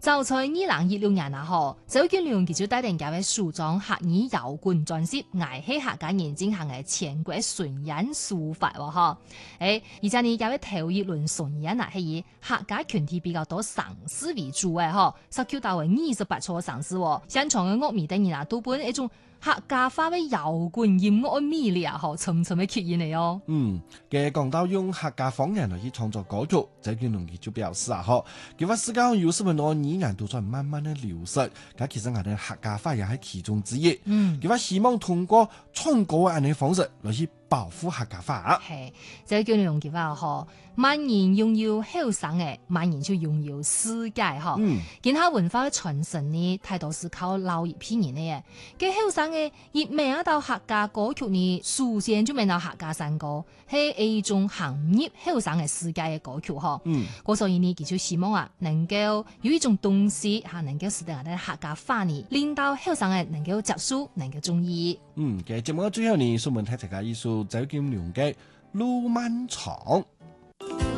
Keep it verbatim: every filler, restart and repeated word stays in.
就在二零二六年啊，嗬，周杰倫佢就帶領嘅首張客語搖滾專輯《愛係客家人》進行嘅全國巡演抒發喎，嗬。誒，而且呢，有一頭一輪巡演啊，係以客家群體比較多城市為主嘅，嗬，十九到二十八座城市喎，現場嘅樂迷等人啊，都本一種客家話嘅搖滾音樂嘅魅力啊，嗬，層層嘅吸引嚟哦。 嗯，嘅講到用客家方言嚟去創作歌曲，周杰倫佢就表示啊，嗬，佢話世界上有十分多語言都在慢慢嘅流失，咁其實我哋客家話也係其中之一。嗯，佢話希望通過創歌嘅呢方式嚟去保護客家話。 係，周杰倫佢話嗬，萬人擁有後生嘅，萬人就擁有世界嗬。嗯，見下文化嘅傳承呢，太多是靠老一批人嘅，嘅後生嘅亦未一到客家歌曲呢，首先就未到客家山歌，係一種行業後生嘅世界嘅歌曲嗬。嗯，我所以呢，佢就希望啊，能夠有一種東西吓，能夠使得我哋客家話呢，令到後生嘅能夠接受，能夠中意。 嗯，嘅節目最後呢，蘇文睇大家藝術周杰倫嘅路漫長。